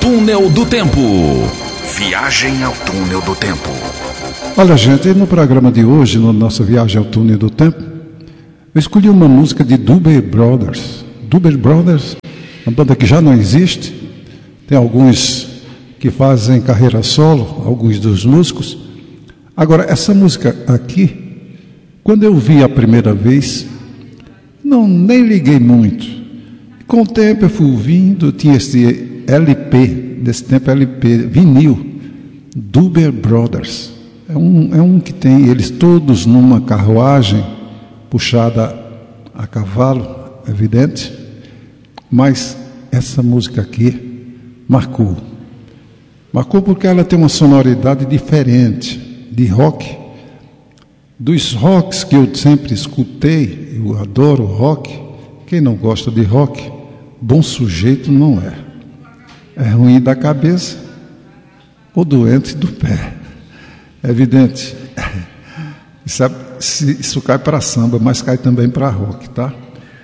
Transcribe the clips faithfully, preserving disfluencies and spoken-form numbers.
Túnel do Tempo. Viagem ao Túnel do Tempo. Olha, gente, no programa de hoje, na nossa viagem ao Túnel do Tempo, eu escolhi uma música de Doobie Brothers. Doobie Brothers, uma banda que já não existe. Tem alguns que fazem carreira solo, alguns dos músicos. Agora, essa música aqui, quando eu vi a primeira vez, não nem liguei muito. Com o tempo eu fui ouvindo, tinha esse L P, desse tempo L P, vinil, Doobie Brothers. É um, é um que tem eles todos numa carruagem puxada a cavalo, evidente, mas essa música aqui marcou. Marcou porque ela tem uma sonoridade diferente de rock. Dos rocks que eu sempre escutei, eu adoro rock. Quem não gosta de rock, bom sujeito não é. É ruim da cabeça ou doente do pé. É evidente. Isso, isso cai para samba, mas cai também para rock, tá?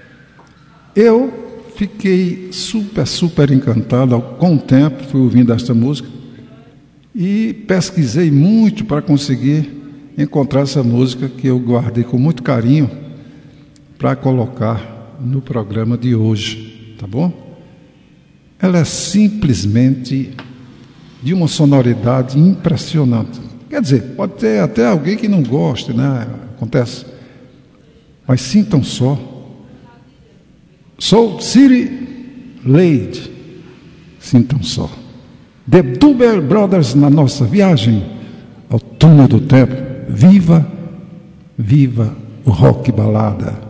Eu fiquei super, super encantado com o tempo, fui ouvindo esta música e pesquisei muito para conseguir encontrar essa música que eu guardei com muito carinho para colocar no programa de hoje, tá bom? Ela é simplesmente de uma sonoridade impressionante. Quer dizer, pode ter até alguém que não goste, né? Acontece. Mas sintam só. Soul City Lady. Sintam só. The Doobie Brothers na nossa viagem ao Túnel do Tempo. Viva, viva o rock balada.